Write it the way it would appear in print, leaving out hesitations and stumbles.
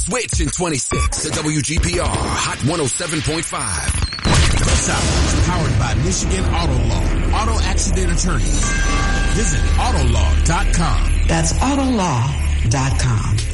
Switch in 26 to WGPR Hot 107.5. This hour is powered by Michigan Auto Law. Auto accident attorneys. Visit Autolaw.com. That's Autolaw.com.